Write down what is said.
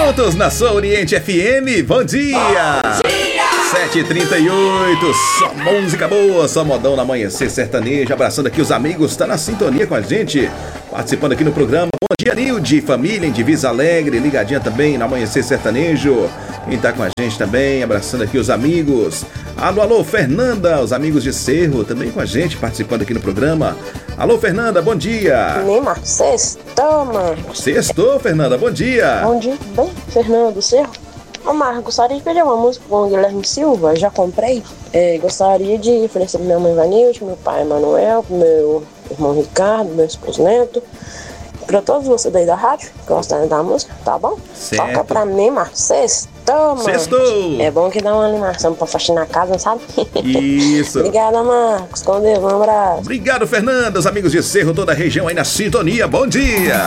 juntos na sua Oriente FM. Bom dia! Bom dia! 7h38, só música boa, só modão no amanhecer sertanejo. Abraçando aqui os amigos, tá na sintonia com a gente, participando aqui no programa. Bom dia, Nilde, família em Divisa Alegre, ligadinha também no amanhecer sertanejo. Quem tá com a gente também, abraçando aqui os amigos. Alô, alô, Fernanda, os amigos de Cerro também com a gente, participando aqui no programa. Alô, Fernanda, bom dia. Neymar, sextou, mano. Sextou, Fernanda, bom dia. Bom dia, bem, Fernanda do Cerro. Ô, Marcos, gostaria de pedir uma música com o Guilherme Silva, já comprei. Gostaria de oferecer pra minha mãe Vanilde, meu pai Manuel, meu irmão Ricardo, meu esposo Neto. Pra todos vocês daí da rádio que gostam da música, tá bom? Certo. Toca pra mim, Marcos. Sextou, mano. Sextou. É bom que dá uma animação pra faxinar a casa, sabe? Isso. Obrigada, Marcos. Com Deus, um abraço. Obrigado, Fernanda. Os amigos de Cerro, toda a região aí na sintonia. Bom dia.